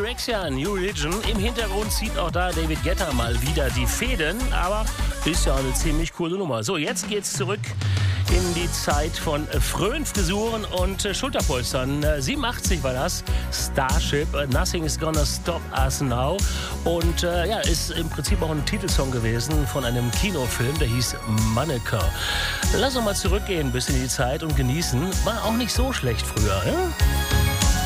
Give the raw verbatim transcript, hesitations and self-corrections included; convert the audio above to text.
Anorexia, New Religion. Im Hintergrund zieht auch da David Guetta mal wieder die Fäden, aber ist ja eine ziemlich coole Nummer. So, jetzt geht's zurück in die Zeit von Fröhn-Frisuren und äh, Schulterpolstern. Äh, siebenundachtzig war das, Starship, äh, Nothing is Gonna Stop Us Now. Und äh, ja, ist im Prinzip auch ein Titelsong gewesen von einem Kinofilm, der hieß Manneke. Lass uns mal zurückgehen bis in die Zeit und genießen. War auch nicht so schlecht früher, ne?